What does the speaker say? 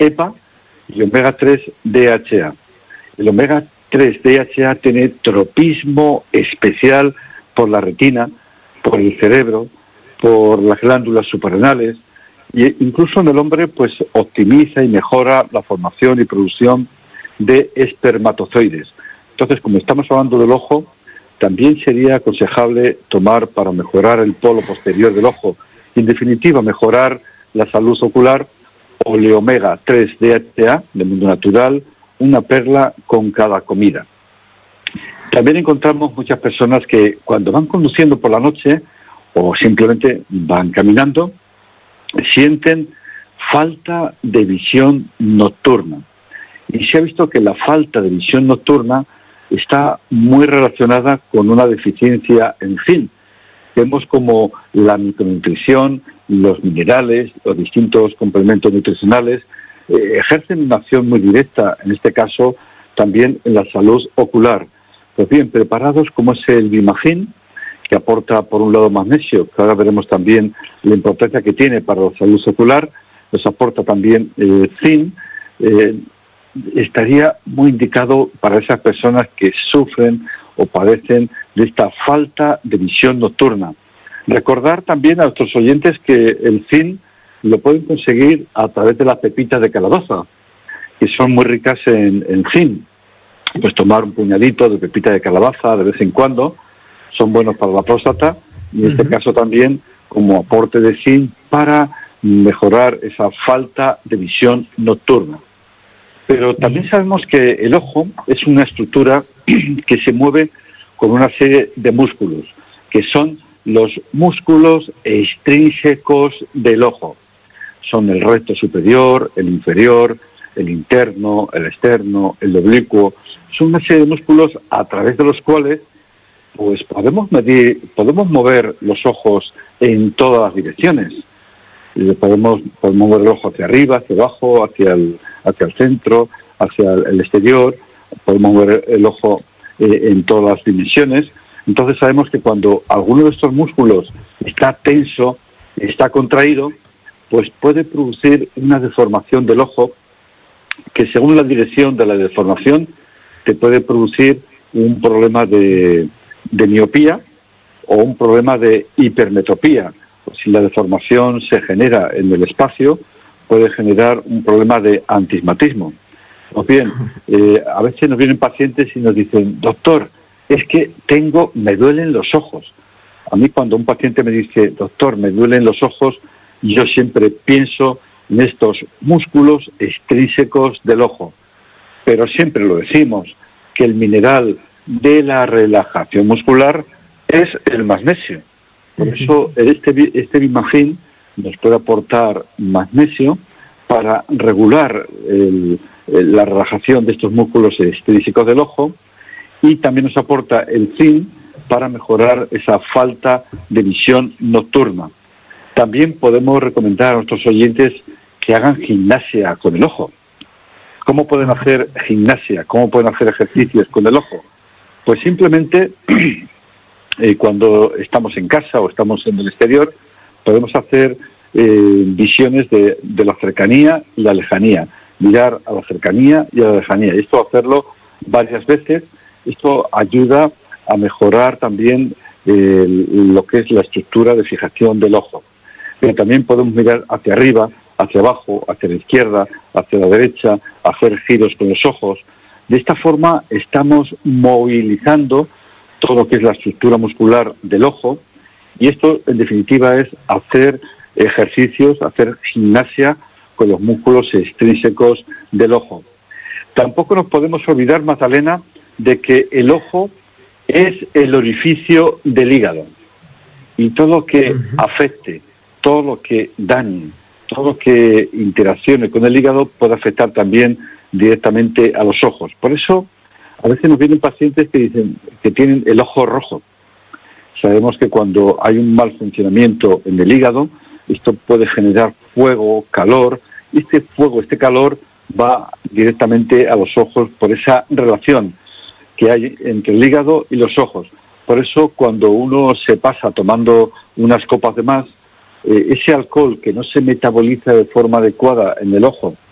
EPA y omega 3 DHA. El omega 3 DHA tiene tropismo especial por la retina, por el cerebro, por las glándulas suprarrenales, e incluso en el hombre pues optimiza y mejora la formación y producción de espermatozoides. Entonces, como estamos hablando del ojo, también sería aconsejable tomar, para mejorar el polo posterior del ojo, y en definitiva mejorar la salud ocular, oleomega 3 DHA de mundo natural, una perla con cada comida. También encontramos muchas personas que cuando van conduciendo por la noche o simplemente van caminando, sienten falta de visión nocturna. Y se ha visto que la falta de visión nocturna está muy relacionada con una deficiencia en zinc. Vemos como la micronutrición, los minerales, los distintos complementos nutricionales ejercen una acción muy directa, en este caso también en la salud ocular. Pues bien, preparados como es el Bimagin, que aporta por un lado magnesio, que ahora veremos también la importancia que tiene para la salud ocular, nos aporta también zinc, estaría muy indicado para esas personas que sufren o padecen de esta falta de visión nocturna. Recordar también a nuestros oyentes que el zinc lo pueden conseguir a través de las pepitas de calabaza, que son muy ricas en zinc. Pues tomar un puñadito de pepita de calabaza de vez en cuando, son buenos para la próstata, y en este caso también como aporte de zinc para mejorar esa falta de visión nocturna. Pero también sabemos que el ojo es una estructura que se mueve con una serie de músculos, que son los músculos extrínsecos del ojo. Son el recto superior, el inferior, el interno, el externo, el oblicuo. Son una serie de músculos a través de los cuales pues podemos mover los ojos en todas las direcciones. Podemos mover el ojo hacia arriba, hacia abajo, hacia el centro, hacia el exterior. Podemos mover el ojo en todas las dimensiones. Entonces sabemos que cuando alguno de estos músculos está tenso, está contraído, pues puede producir una deformación del ojo que, según la dirección de la deformación, te puede producir un problema de miopía o un problema de hipermetropía. Si la deformación se genera en el espacio, puede generar un problema de astigmatismo. Pues bien, a veces nos vienen pacientes y nos dicen: doctor, es que me duelen los ojos. A mí, cuando un paciente me dice: doctor, me duelen los ojos, yo siempre pienso en estos músculos extrínsecos del ojo. Pero siempre lo decimos, que el mineral de la relajación muscular es el magnesio. Por eso este Bimagin nos puede aportar magnesio para regular la relajación de estos músculos extrínsecos del ojo, y también nos aporta el zinc para mejorar esa falta de visión nocturna. También podemos recomendar a nuestros oyentes que hagan gimnasia con el ojo. ¿Cómo pueden hacer gimnasia? ¿Cómo pueden hacer ejercicios con el ojo? Pues simplemente cuando estamos en casa o estamos en el exterior, podemos hacer visiones de la cercanía y la lejanía, mirar a la cercanía y a la lejanía. Y esto hacerlo varias veces, esto ayuda a mejorar también lo que es la estructura de fijación del ojo. Pero también podemos mirar hacia arriba, hacia abajo, hacia la izquierda, hacia la derecha, hacer giros con los ojos. De esta forma estamos movilizando todo lo que es la estructura muscular del ojo, y esto en definitiva es hacer ejercicios, hacer gimnasia con los músculos extrínsecos del ojo. Tampoco nos podemos olvidar, Magdalena, de que el ojo es el orificio del hígado, y todo lo que afecte, todo lo que dañe, todo lo que interaccione con el hígado puede afectar también directamente a los ojos. Por eso a veces nos vienen pacientes que dicen que tienen el ojo rojo. Sabemos que cuando hay un mal funcionamiento en el hígado, esto puede generar fuego, calor, y este calor va directamente a los ojos por esa relación que hay entre el hígado y los ojos. Por eso, cuando uno se pasa tomando unas copas de más, ese alcohol que no se metaboliza de forma adecuada en el ojo